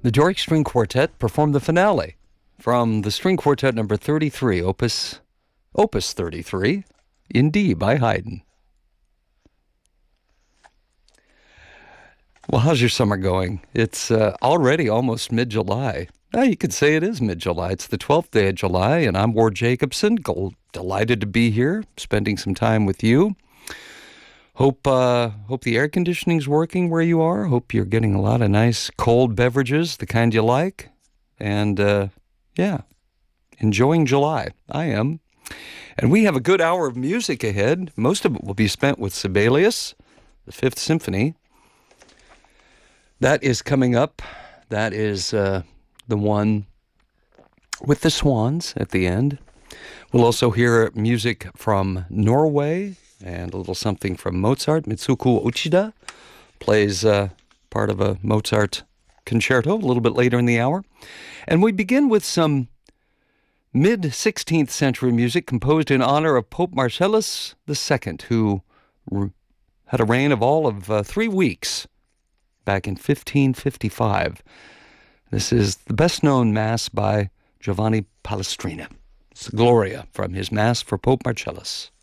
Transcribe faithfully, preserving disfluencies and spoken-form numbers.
the Doric String Quartet performed the finale from the String Quartet number thirty-three, Opus Opus thirty-three, in D by Haydn. Well, how's your summer going? It's uh, already almost mid-July. Uh, you could say it is mid-July. It's the twelfth day of July, and I'm Ward Jacobson. Gl- delighted to be here, spending some time with you. Hope uh, hope the air conditioning's working where you are. Hope you're getting a lot of nice cold beverages, the kind you like. And, uh, yeah, enjoying July. I am. And we have a good hour of music ahead. Most of it will be spent with Sibelius, the Fifth Symphony. That is coming up. That is uh, the one with the swans at the end. We'll also hear music from Norway and a little something from Mozart. Mitsuko Uchida plays uh, part of a Mozart concerto a little bit later in the hour. And we begin with some mid-sixteenth century music composed in honor of Pope Marcellus the Second, who re- had a reign of all of uh, three weeks back in fifteen fifty-five. This is the best-known Mass by Giovanni Palestrina. It's the Gloria from his Mass for Pope Marcellus.